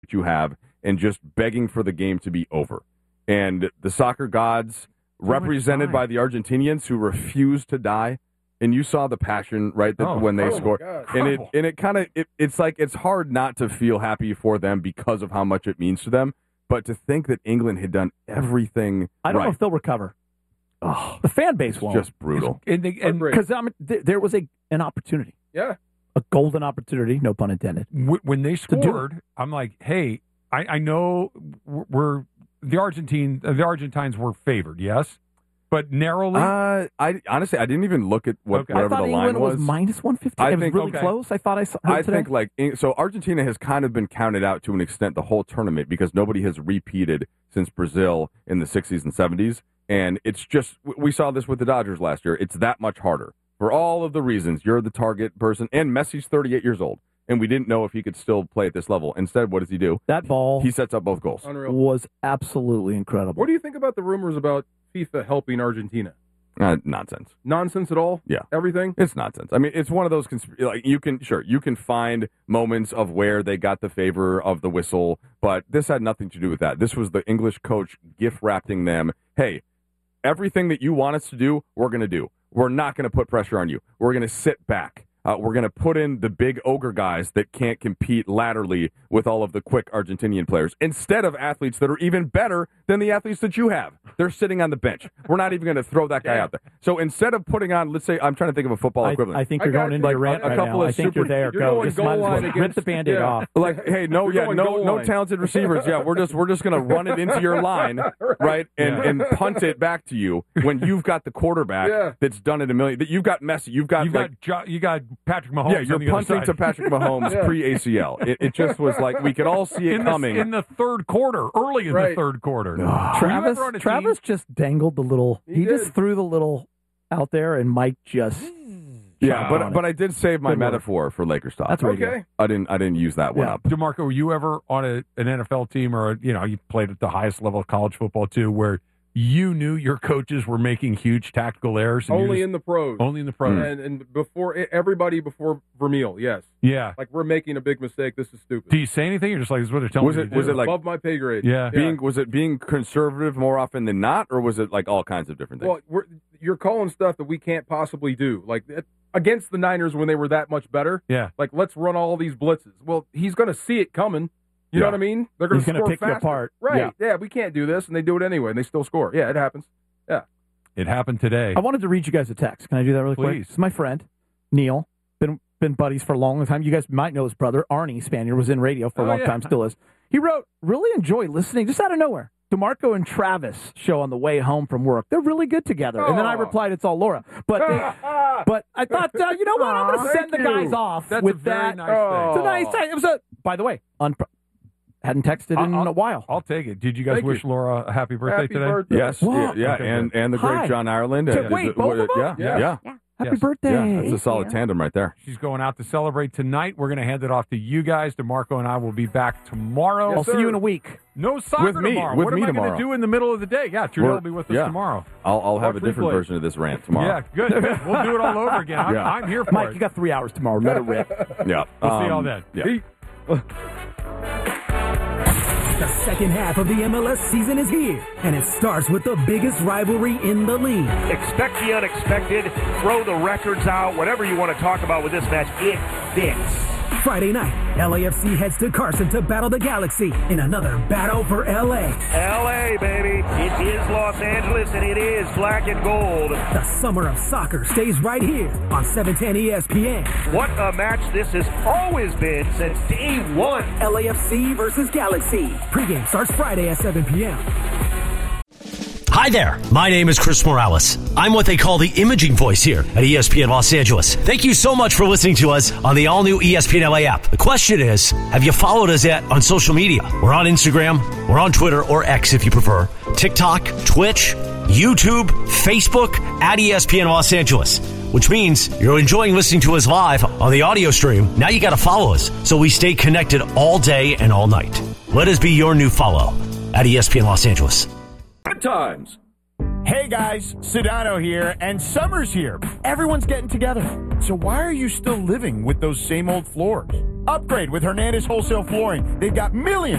you have and just begging for the game to be over. And the soccer gods, represented by the Argentinians who refuse to die. And you saw the passion, right, when they scored. And it kind of, it's like it's hard not to feel happy for them because of how much it means to them. But to think that England had done everything I don't know if they'll recover. Oh, the fan base won't. Just brutal. Because there was an opportunity. Yeah. A golden opportunity, no pun intended. When they scored, I'm like, hey, I know the Argentines were favored, yes? But narrowly? I honestly, I didn't even look at whatever the line was. I thought England was minus 150. It was really close. I thought I saw I think so Argentina has kind of been counted out to an extent the whole tournament because nobody has repeated since Brazil in the 60s and 70s. And it's just, we saw this with the Dodgers last year. It's that much harder for all of the reasons. You're the target person, and Messi's 38 years old. And we didn't know if he could still play at this level. Instead, what does he do? That ball. He sets up both goals. Unreal. Was absolutely incredible. What do you think about the rumors about FIFA helping Argentina? Nonsense. Nonsense at all? Yeah. Everything? It's nonsense. I mean, it's one of those, you can find moments of where they got the favor of the whistle, but this had nothing to do with that. This was the English coach gift-wrapping them, hey, everything that you want us to do, we're going to do. We're not going to put pressure on you. We're going to sit back. We're going to put in the big ogre guys that can't compete laterally with all of the quick Argentinian players instead of athletes that are even better than the athletes that you have. They're sitting on the bench. We're not even going to throw that guy out there. So instead of putting on, let's say, I'm trying to think of a football equivalent. I think you're going into your rant right now. I think you're there. Go. Just might as well rip the Band-Aid off. Like, hey, no talented receivers. Yeah, we're just going to run it into your line, right, and punt it back to you when you've got the quarterback that's done it a million. You've got Messi. You got Patrick Mahomes. Yeah, you're punting to Patrick Mahomes pre-ACL. It just was like we could all see it coming. In the third quarter, early in the third quarter. Travis just dangled the little. He just threw the little out there, and Mike just. Yeah, but I did save my metaphor for Lakers talk. That's okay. I didn't use that one up. DeMarco, were you ever on an NFL team, or you played at the highest level of college football too, where you knew your coaches were making huge tactical errors? Only in the pros. Only in the pros. And before Vermeil, yes. Yeah. Like, we're making a big mistake. This is stupid. Do you say anything? You're just like, this is what they're telling me to do. Was it like above my pay grade? Yeah. Was it being conservative more often than not, or was it like all kinds of different things? Well, you're calling stuff that we can't possibly do. Like, against the Niners when they were that much better. Yeah. Like, let's run all these blitzes. Well, he's going to see it coming. You know what I mean? They're going to score pick faster. you apart. Right. Yeah, we can't do this, and they do it anyway, and they still score. Yeah, it happens. Yeah. It happened today. I wanted to read you guys a text. Can I do that really quick? Please. This is my friend, Neil. Been buddies for a long time. You guys might know his brother, Arnie Spanier, was in radio for a long time, still is. He wrote, really enjoy listening, just out of nowhere. DeMarco and Travis show on the way home from work. They're really good together. And then I replied, it's all Laura. But I thought, you know what? I'm going to send the guys off That's with a very that. nice thing. It's a nice thing. It was by the way, hadn't texted in a while. I'll take it. Did you guys wish Laura a happy birthday today? Birthday. Yes. Wow. Yeah. Okay, and the great John Ireland. Wait, both of them? Yeah. Happy birthday. Yeah, that's a solid tandem right there. She's going out to celebrate tonight. We're going to hand it off to you guys. DeMarco and I will be back tomorrow. I'll see you in a week. No soccer With me. tomorrow. With what me am I going to do in the middle of the day? Yeah, Trudell will be with us tomorrow. I'll have a different version of this rant tomorrow. Yeah, good. We'll do it all over again. I'm here for Mike, it. you got 3 hours tomorrow. Let it rip. Yeah. We'll see y'all then. Yeah. The second half of the MLS season is here, and it starts with the biggest rivalry in the league. Expect the unexpected, throw the records out, whatever you want to talk about with this match, it fits. Friday night, LAFC heads to Carson to battle the Galaxy in another battle for LA. LA, baby. It is Los Angeles, and it is black and gold. The summer of soccer stays right here on 710 ESPN. What a match this has always been since day one. LAFC versus Galaxy. Pre-game starts Friday at 7 p.m. Hi there, my name is Chris Morales. I'm what they call the imaging voice here at ESPN Los Angeles. Thank you so much for listening to us on the all-new ESPN LA app. The question is, have you followed us yet on social media? We're on Instagram, we're on Twitter, or X if you prefer, TikTok, Twitch, YouTube, Facebook, at ESPN Los Angeles. Which means you're enjoying listening to us live on the audio stream. Now you got to follow us so we stay connected all day and all night. Let us be your new follow at ESPN Los Angeles. Good times. Hey guys, Sedano here, and summer's here. Everyone's getting together. So why are you still living with those same old floors? Upgrade with Hernandez Wholesale Flooring. They've got millions